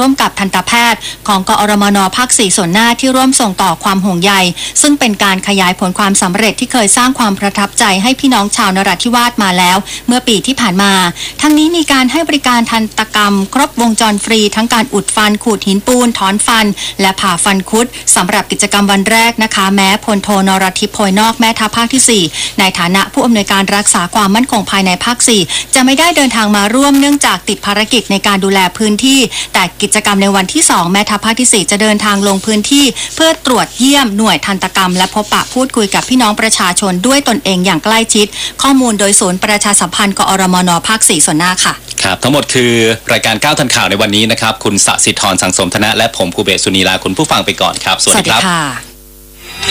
ร่วมกับทันตแพทย์ของกอรมนภาค 4 ส่วนหน้าที่ร่วมส่งต่อความห่วงใยซึ่งเป็นการขยายผลความสำเร็จที่เคยสร้างความประทับใจให้พี่น้องชาวนราธิวาสมาแล้วเมื่อปีที่ผ่านมาทั้งนี้มีการให้บริการทันตกรรมครบวงจรฟรีทั้งการอุดฟันขูดหินปูนถอนฟันและผ่าฟันคุดสำหรับกิจกรรมวันแรกนะคะแม้พลโทนรทิพย์โพยนอกแม่ทัพภาคที่ 4ในฐานะผู้อำนวยการรักษาความมั่นคงภายในภาค 4จะไม่ได้เดินทางมาร่วมเนื่องจากติดภารกิจในการดูแลพื้นที่แต่กิจกรรมในวันที่ 2แม่ทัพภาคที่ 4จะเดินทางลงพื้นที่เพื่อตรวจเยี่ยมหน่วยทันตกรรมและพบปะพูดคุยกับพี่น้องประชาชนด้วยตนเองอย่างใกล้ชิดข้อมูลโดยศูนย์ประชาสัมพันธ์กอรมนภาค 4 ส่วนหน้าค่ะครับทั้งหมดคือรายการ9ทันข่าวในวันนี้นะครับคุณสศิธรสังสมธนะและผมภูเบศสุนีลาคุณผู้ฟังไปก่อนครับสวัสดีครับ